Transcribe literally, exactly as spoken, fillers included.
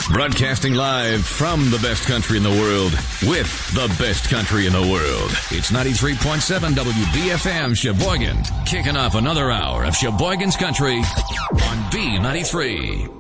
Broadcasting live from the best country in the world with the best country in the world. It's ninety-three point seven W B F M Sheboygan. Kicking off another hour of Sheboygan's Country on B ninety-three.